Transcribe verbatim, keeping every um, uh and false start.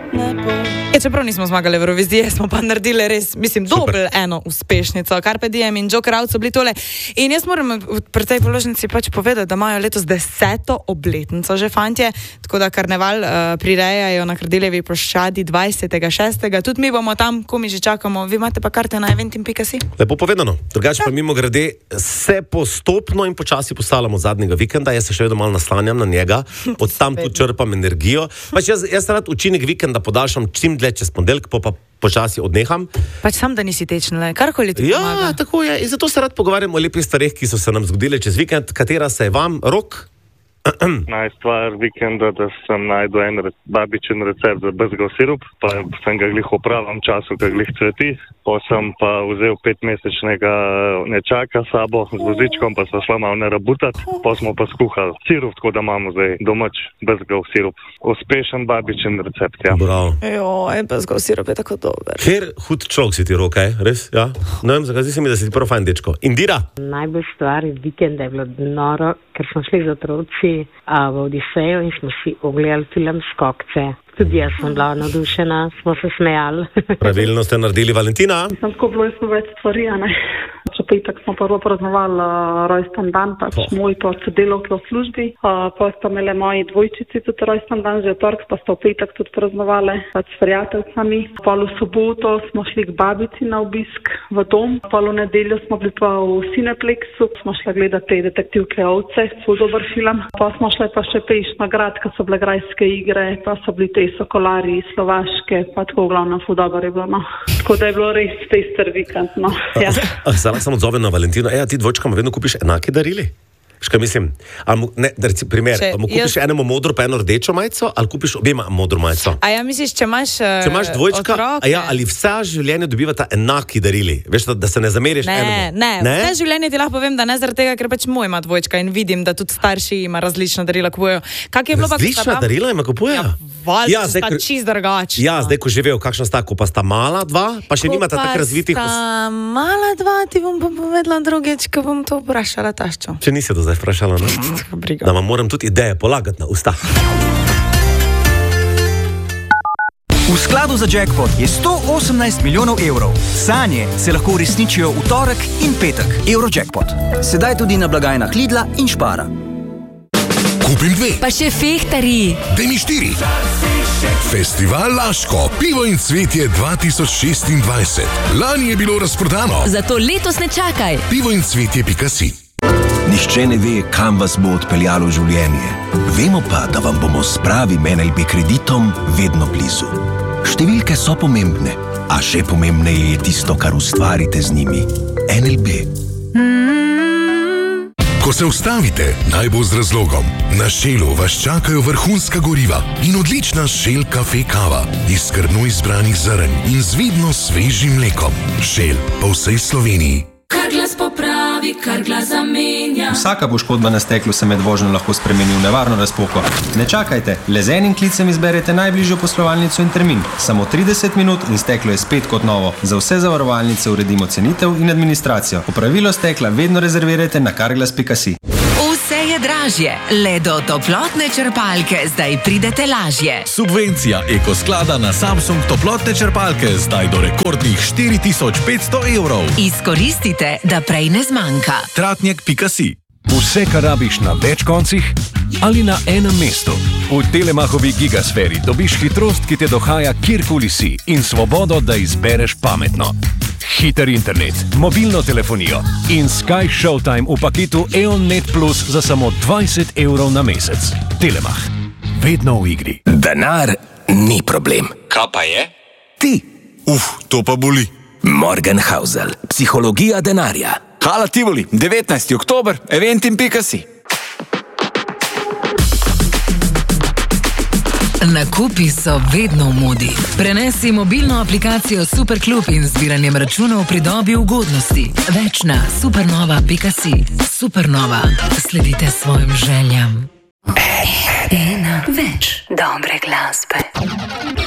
Je, čeprav nismo zmagali v Euroviziji, smo pa naredili res, mislim, dobili eno uspešnico. Carpe Diem in Joker Out so bili tole. In jaz moram pri tej položnici pač povedati, da imajo letos deseto obletnico že fantje, tako da karneval uh, prirejajo na Kardeljevi ploščadi dvajsetega šestega Tudi mi bomo tam, ko mi že čakamo. Vi imate pa karte na eventim pika si? Lepo povedano. Drugače pa mimo grede se postopno in počasi postavljamo od zadnjega vikenda. Jaz se še vedno malo naslanjam na njega, od tam tu črpam energijo. Pač jaz, jaz rad učinek vikenda podaljšam čim dlje čez ponedeljek, pa pa počasi odneham. Pač sam, da nisi tečen, karkoli ti pomaga. Ja, tako je. In zato se rad pogovarjam o lepih stvareh, ki so se nam zgodile čez vikend. Katera se je vam, Rok? Naj stvar vikenda, da sem najdel en re, babičin recept za bezgov sirup, pa sem ga glih v pravem času, ga glih cveti. Pa sem pa vzel petmesečnega nečaka sabo z vozičkom, pa sem šla malo narabutat, pa smo pa skuhali sirup, tako da imamo zdaj domač bezgov sirup. Uspešen babičin recept, ja. Bravo. Joj, bezgov sirup je tako dober. Ker hud človek si ti, Rok, kaj? Res? Ja? Ne vem, zakaj si mi, da si ti prvo fajn dečko. Indira? Najbolj stvar vikenda je bilo noro, ker smo šli z otroci a, v Odisejo in smo si ogledali film Skokce. Tudi jaz sem bila navdušena, smo se smejali. Pravilno ste naredili, Valentina? Sem tako bilo, smo več stvari, a ne. Če pa itak smo prvo praznovali uh, rojsten dan, pač oh. moj pa sodelavke v službi, uh, pa sta imeli moji dvojčici tudi rojsten dan, že tork, pa sta v petek tudi praznovali, pač s prijateljcami. Pol v soboto smo šli k babici na obisk v dom, pol v nedeljo smo bili pa v Cineplexu, smo šli gledati detektivke Ovce, ful dober film, pa smo šli pa še peš na grad, ko so bile grajske igre, pa so bili te Sokolari, Slovaške, pa tako glavno ful dober je bilo, no. Tako da je bilo res pester vikend, no. Ja. Zdaj sem odzove na Valentino. Ej, ti dvojčkama vedno kupiš enake darili? Škaj mislim, ali, ne, da reci primer, če, ali mu kupiš jaz... enemu modro pa eno rdečo majico, ali kupiš objema modro majico? A ja misliš, če imaš uh, Če imaš dvojčka, otroke, a ja, ali vsa življenje dobivata enaki darili? Veš, da, da se ne zameriš ne, enemu? Ne, ne, vse življenje ti lahko povem, da ne zaradi tega, ker pač moj ima dvojčka in vidim, da tudi starši ima različna darila kupujejo. Kak je bilo pa, različna pa, darila ima kupujejo? Ja, valj, ja, sta čist drugačna. Ja, zdaj, ko živejo, kakšna sta, ko pa sta mala dva, pa še ko nimata tako razvitih... Ko pa sta mala dva, ti bom pa povedala drugič, ko bom to vprašala taščo. Če nisi do zdaj vprašala, no? Da vam moram tudi ideje polagati na usta. V skladu za jackpot je sto osemnajst milijonov evrov. Sanje se lahko uresničijo v torek in petek. Eurojackpot. Sedaj tudi na blagajnah Lidla in Špara. Kupim dve. Pa še fehtari. Daj mi štiri. Festival Laško. Pivo in cvetje dva tisoč šestindvajset. Lani je bilo razprodano. Zato letos ne čakaj. pivo in cvetje pika si. Nihče ne ve, kam vas bo odpeljalo življenje. Vemo pa, da vam bomo s pravim en el be kreditom vedno blizu. Številke so pomembne, a še pomembneje je tisto, kar ustvarite z njimi. en el be. Ko se ustavite, naj bo z razlogom. Na Shellu vas čakajo vrhunska goriva in odlična Shell kafe kava iz skrbno izbranih zrn in z vidno svežim mlekom. Shell po vsej Sloveniji. Kar glas popravi, kar glas zamenja. Vsaka poškodba na steklu se med vožnjo lahko spremeni v nevarno razpoko. Ne čakajte, le z enim klicem izberete najbližjo poslovalnico in termin. Samo trideset minut in steklo je spet kot novo. Za vse zavarovalnice uredimo cenitev in administracijo. Popravilo stekla vedno rezervirajte na carglass pika si. Vse je dražje, le do toplotne črpalke zdaj pridete lažje. Subvencija Eko sklada na Samsung toplotne črpalke zdaj do rekordnih štiri tisoč petsto evrov. Izkoristite, da prej ne zmanjka. Tratnjak pika si. Vse, kar rabiš na več koncih ali na enem mestu. V Telemachovi gigasferi dobiš hitrost, ki te dohaja kjerkoli si in svobodo, da izbereš pametno. Hiter internet, mobilno telefonijo in Sky Showtime v paketu Eon Net Plus za samo dvajset evrov na mesec. Telemach. Vedno v igri. Denar ni problem. Kaj pa je? Ti. Uf, to pa boli. Morgenhausel. Psihologija denarja. Hala Tivoli, devetnajsti oktober, eventim pika si. Nakupi so vedno v modi. Prenesi mobilno aplikacijo Superklub in z zbiranjem računov pridobi ugodnosti. Več na supernova pika si. Supernova. Sledite svojim željam. Ena več dobre glasbe.